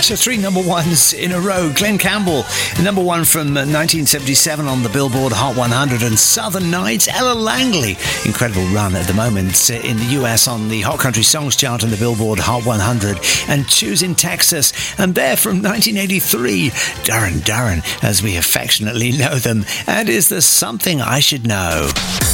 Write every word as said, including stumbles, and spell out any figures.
So three number ones in a row. Glenn Campbell, number one from nineteen seventy-seven on the Billboard Hot one hundred, and Southern Nights. Ella Langley, incredible run at the moment in the U S on the Hot Country Songs chart and the Billboard Hot one hundred. And Choosing Texas, and they're from nineteen eighty-three. Duran Duran, as we affectionately know them. And Is There Something I Should Know?